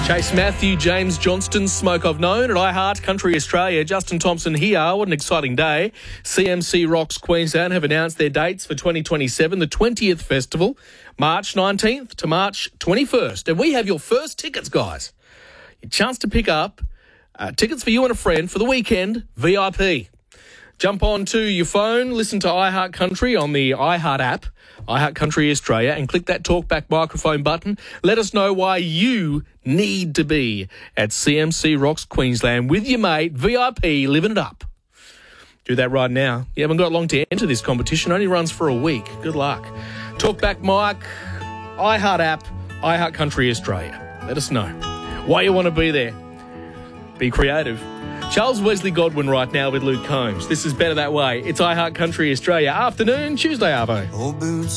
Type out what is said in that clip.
Chase Matthew, James Johnston, Smoke I've Known at iHeart Country Australia. Justin Thompson here. What an exciting day. CMC Rocks Queensland have announced their dates for 2027, the 20th festival, March 19th to March 21st. And we have your first tickets, guys. Your chance to pick up tickets for you and a friend for the weekend, VIP. Jump onto your phone, listen to iHeart Country on the iHeart app, iHeart Country Australia, and click that talkback microphone button. Let us know why you need to be at CMC Rocks Queensland with your mate, VIP, living it up. Do that right now. You haven't got long to enter this competition. Only runs for a week. Good luck. Talkback mic, iHeart app, iHeart Country Australia. Let us know why you want to be there. Be creative. Charles Wesley Godwin right now with Luke Combs. This is Better That Way. It's iHeart Country Australia. Afternoon, Tuesday, Arvo.